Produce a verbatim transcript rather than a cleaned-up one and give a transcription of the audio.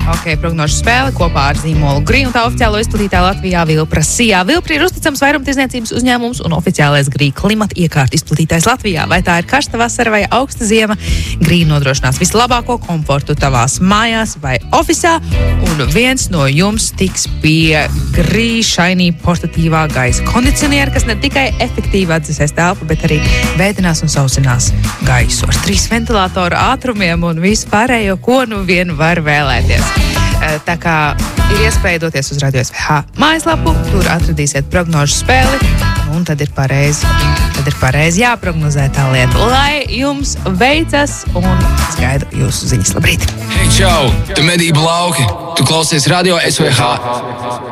Ok, prognožu spēle kopā ar zīmolu Grī un tā oficiālo izplatītāju Latvijā Vilpra Sijā. Vilpra ir uzticams vairumtirdzniecības uzņēmums un oficiālais Grī klimata iekārtu izplatītājs Latvijā. Vai tā ir karsta vasara vai augsta ziema, Grī nodrošinās vislabāko komfortu tavās mājās vai ofisā, un viens no jums tiks pie Grī Shiny portatīvā gaisa kondicioniera, kas ne tikai efektīvi atdzesēs telpu, bet arī vēdinās un sausinās gaisu ar trīs ventilātoru ātrumiem un visu pārējo, ko nu vien var vēlēties. Tā kā ir iespēja doties uz Radio S V H mājaslapu, tur atradīsiet prognožu spēli, un tad ir pareizi, tad ir pareizi jāprognozē tā lieta. Lai jums veicas, un es gaidu jūsu ziņas. Labrīt! Hei, čau! Tu medību lauki! Tu klausies Radio S V H!